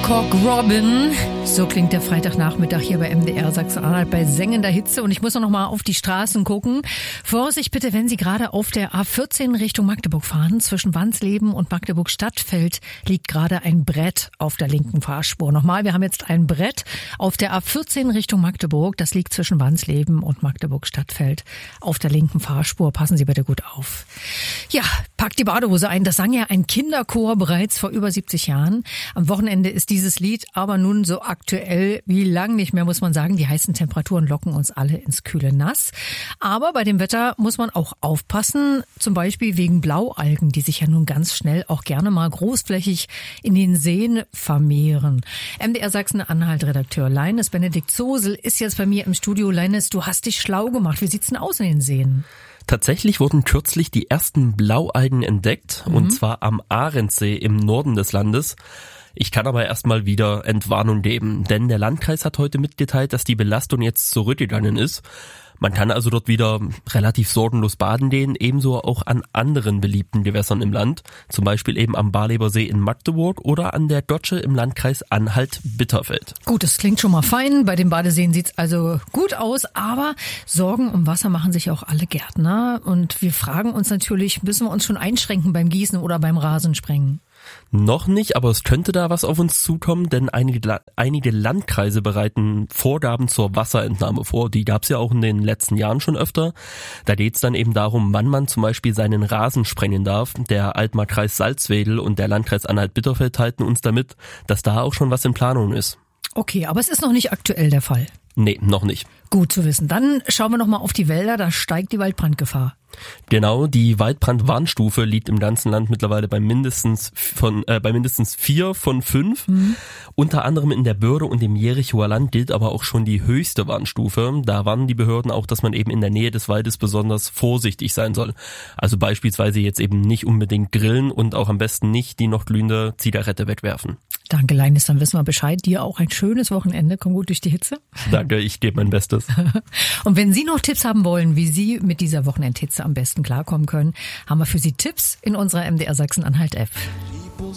Cock Robin. So klingt der Freitagnachmittag hier bei MDR Sachsen-Anhalt bei sengender Hitze. Und ich muss noch mal auf die Straßen gucken. Vorsicht bitte, wenn Sie gerade auf der A14 Richtung Magdeburg fahren. Zwischen Wansleben und Magdeburg-Stadtfeld liegt gerade ein Brett auf der linken Fahrspur. Nochmal, wir haben jetzt ein Brett auf der A14 Richtung Magdeburg. Das liegt zwischen Wansleben und Magdeburg-Stadtfeld auf der linken Fahrspur. Passen Sie bitte gut auf. Ja, packt die Badehose ein. Das sang ja ein Kinderchor bereits vor über 70 Jahren. Am Wochenende ist dieses Lied aber nun so aktuell wie lang nicht mehr, muss man sagen. Die heißen Temperaturen locken uns alle ins kühle Nass. Aber bei dem Wetter muss man auch aufpassen, zum Beispiel wegen Blaualgen, die sich ja nun ganz schnell auch gerne mal großflächig in den Seen vermehren. MDR Sachsen-Anhalt-Redakteur Leines Benedikt Zosel ist jetzt bei mir im Studio. Leines, du hast dich schlau gemacht. Wie sieht's denn aus in den Seen? Tatsächlich wurden kürzlich die ersten Blaualgen entdeckt, und zwar am Ahrensee im Norden des Landes. Ich kann aber erstmal wieder Entwarnung geben, denn der Landkreis hat heute mitgeteilt, dass die Belastung jetzt zurückgegangen ist. Man kann also dort wieder relativ sorgenlos baden gehen, ebenso auch an anderen beliebten Gewässern im Land, zum Beispiel eben am Barlebersee in Magdeburg oder an der Gotsche im Landkreis Anhalt-Bitterfeld. Gut, das klingt schon mal fein. Bei den Badeseen sieht's also gut aus, aber Sorgen um Wasser machen sich auch alle Gärtner. Und wir fragen uns natürlich, müssen wir uns schon einschränken beim Gießen oder beim Rasensprengen? Noch nicht, aber es könnte da was auf uns zukommen, denn einige Landkreise bereiten Vorgaben zur Wasserentnahme vor. Die gab es ja auch in den letzten Jahren schon öfter. Da geht es dann eben darum, wann man zum Beispiel seinen Rasen sprengen darf. Der Altmark-Kreis Salzwedel und der Landkreis Anhalt-Bitterfeld halten uns damit, dass da auch schon was in Planung ist. Okay, aber es ist noch nicht aktuell der Fall. Nee, noch nicht. Gut zu wissen. Dann schauen wir noch mal auf die Wälder, da steigt die Waldbrandgefahr. Genau, die Waldbrandwarnstufe liegt im ganzen Land mittlerweile bei mindestens 4 von 5. Unter anderem in der Börde und im Jerichoer Land gilt aber auch schon die höchste Warnstufe. Da warnen die Behörden auch, dass man eben in der Nähe des Waldes besonders vorsichtig sein soll. Also beispielsweise jetzt eben nicht unbedingt grillen und auch am besten nicht die noch glühende Zigarette wegwerfen. Danke, Leines, dann wissen wir Bescheid. Dir auch ein schönes Wochenende. Komm gut durch die Hitze. Danke, ich gebe mein Bestes. Und wenn Sie noch Tipps haben wollen, wie Sie mit dieser Wochenendhitze am besten klarkommen können, haben wir für Sie Tipps in unserer MDR Sachsen-Anhalt-App.